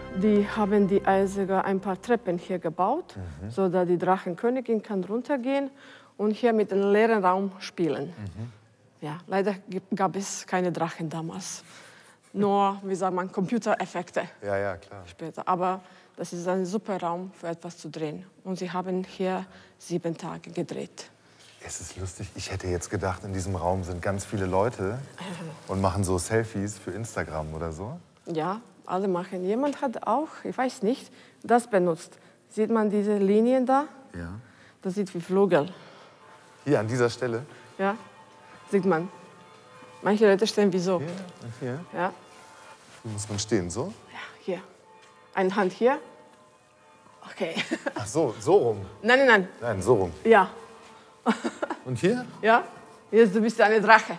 Die haben die sogar ein paar Treppen hier gebaut, so dass die Drachenkönigin kann runtergehen und hier mit einem leeren Raum spielen. Ja, leider gab es keine Drachen damals. Nur, wie sagt man, Computereffekte. Ja, ja, klar. Später. Aber das ist ein super Raum für etwas zu drehen. Und sie haben hier 7 Tage gedreht. Es ist lustig. Ich hätte jetzt gedacht, in diesem Raum sind ganz viele Leute und machen so Selfies für Instagram oder so. Ja, alle machen. Jemand hat auch, ich weiß nicht, das benutzt. Sieht man diese Linien da? Ja. Das sieht wie Flügel. Hier an dieser Stelle? Ja, sieht man. Manche Leute stehen wie so. Hier und hier? Ja. Wie muss man stehen? So? Ja, hier. Eine Hand hier. Okay. Ach so, so rum? Nein, nein, nein. Nein, so rum. Ja. Und hier? Ja. Jetzt du bist eine Drache.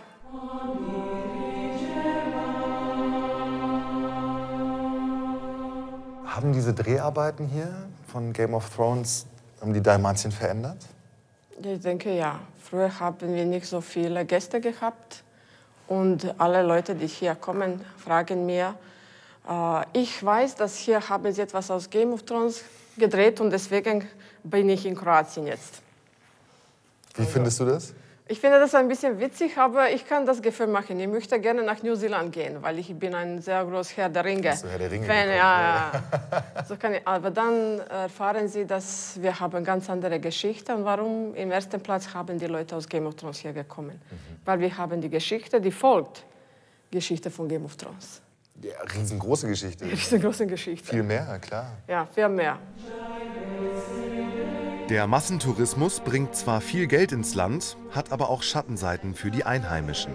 Haben diese Dreharbeiten hier von Game of Thrones die Dalmatien verändert? Ich denke, ja. Früher haben wir nicht so viele Gäste gehabt. Und alle Leute, die hier kommen, fragen mir, ich weiß, dass hier haben sie etwas aus Game of Thrones gedreht und deswegen bin ich in Kroatien jetzt. Wie findest du das? Ich finde das ein bisschen witzig, aber ich kann das Gefühl machen. Ich möchte gerne nach New Zealand gehen, weil ich bin ein sehr großer Herr der Ringe. Ach so, Herr der Ringe. Fan, ja. So kann ich, aber dann erfahren Sie, dass wir haben ganz andere Geschichte und warum im ersten Platz haben die Leute aus Game of Thrones hier gekommen. Weil wir haben die Geschichte, die folgt Geschichte von Game of Thrones. Ja, riesengroße Geschichte. Riesengroße Geschichte. Viel mehr, klar. Ja, viel mehr. Der Massentourismus bringt zwar viel Geld ins Land, hat aber auch Schattenseiten für die Einheimischen.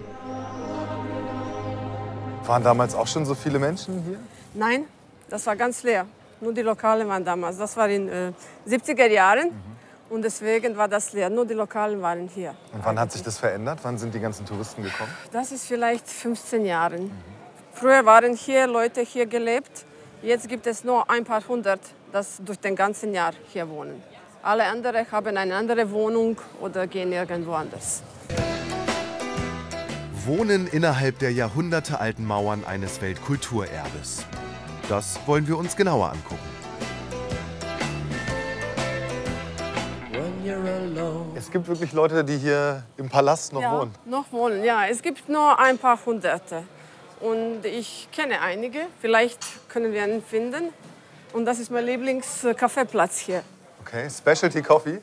Waren damals auch schon so viele Menschen hier? Nein, das war ganz leer. Nur die Lokalen waren damals. Das war in 70er Jahren und deswegen war das leer. Nur die Lokalen waren hier. Und wann hat sich das verändert? Wann sind die ganzen Touristen gekommen? Das ist vielleicht 15 Jahren. Früher waren hier Leute hier gelebt. Jetzt gibt es nur ein paar hundert, das durch den ganzen Jahr hier wohnen. Alle anderen haben eine andere Wohnung oder gehen irgendwo anders. Wohnen innerhalb der jahrhundertealten Mauern eines Weltkulturerbes. Das wollen wir uns genauer angucken. Es gibt wirklich Leute, die hier im Palast noch wohnen. Noch wohnen, ja. Es gibt nur ein paar Hunderte. Und ich kenne einige. Vielleicht können wir einen finden. Und das ist mein Lieblings-Kaffeeplatz hier. Okay, Specialty Coffee.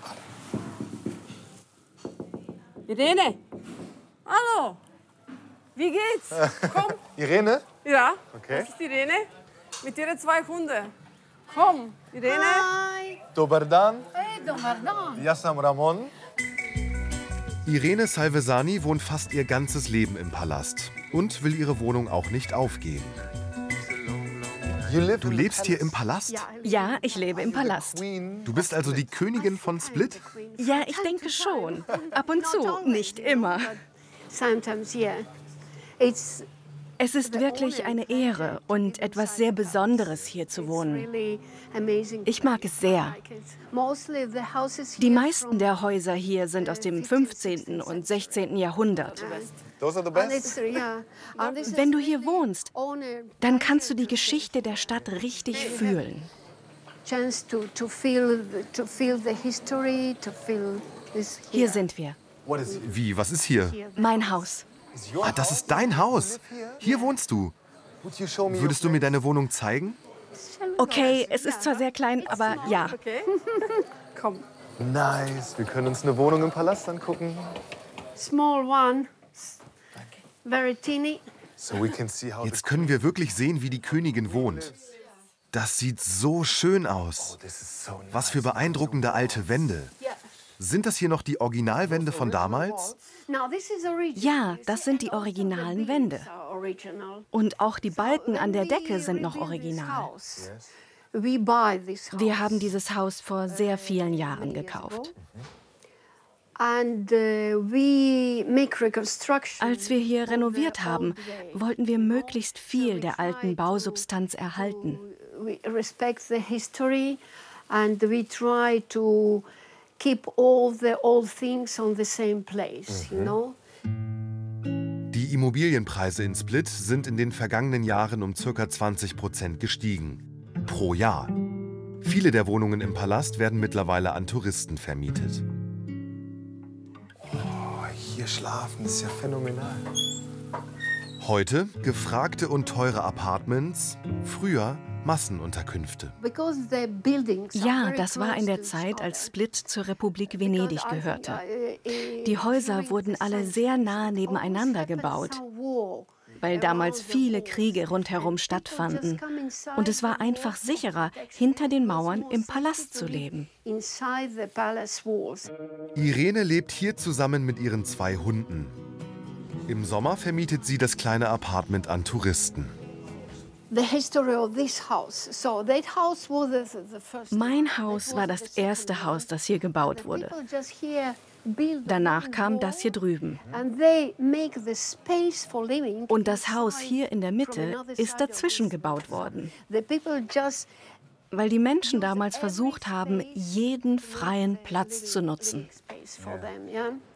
Irene, hallo. Wie geht's? Komm. Irene? Ja, Okay. das ist Irene mit ihren 2 Hunden. Komm, Irene. Hi. Dobar dan. Hey, dobar dan. Ja sam Ramon. Irene Salvesani wohnt fast ihr ganzes Leben im Palast und will ihre Wohnung auch nicht aufgeben. Du lebst hier im Palast? Ja, ich lebe im Palast. Du bist also die Königin von Split? Ja, ich denke schon. Ab und zu, nicht immer. Sometimes, yeah. It's Es ist wirklich eine Ehre und etwas sehr Besonderes, hier zu wohnen. really amazing. Ich mag es sehr. Mostly the houses Die here meisten der Häuser hier sind aus dem 15. und 16. Jahrhundert. Those are the and best. it's, yeah. And this is Wenn du hier wohnst, owner dann kannst du die Geschichte der Stadt richtig fühlen. chance to feel the history, to feel this Hier sind wir. Wie, was ist hier? Mein Haus. Ah, das ist dein Haus. Hier wohnst du. Würdest du mir deine Wohnung zeigen? Okay, es ist zwar sehr klein, aber ja. Okay. Komm. Nice. Wir können uns eine Wohnung im Palast angucken. small one, very teeny. So we can see how Jetzt können wir wirklich sehen, wie die Königin wohnt. Das sieht so schön aus. this is so nice. Was für beeindruckende alte Wände. Sind das hier noch die Originalwände von damals? Now this is original. Ja, das sind die originalen Wände. Original. Und auch die Balken an der Decke sind noch original. We buy this house. Wir haben dieses Haus vor sehr vielen Jahren gekauft. And we make reconstruction. Als wir hier renoviert haben, wollten wir möglichst viel der alten Bausubstanz erhalten. We respect the history and we try to keep all the old things on the same place, you know? Die Die Immobilienpreise in Split sind in den vergangenen Jahren um ca. 20% gestiegen. Pro Jahr. Viele der Wohnungen im Palast werden mittlerweile an Touristen vermietet. Oh, hier schlafen, das ist ja phänomenal. Heute gefragte und teure Apartments, früher Massenunterkünfte. Ja, das war in der Zeit, als Split zur Republik Venedig gehörte. Die Häuser wurden alle sehr nah nebeneinander gebaut, weil damals viele Kriege rundherum stattfanden. Und es war einfach sicherer, hinter den Mauern im Palast zu leben. Irene lebt hier zusammen mit ihren 2 Hunden. Im Sommer vermietet sie das kleine Apartment an Touristen. Mein Haus war das erste Haus, das hier gebaut wurde. Danach kam das hier drüben. Und das Haus hier in der Mitte ist dazwischen gebaut worden, weil die Menschen damals versucht haben, jeden freien Platz zu nutzen.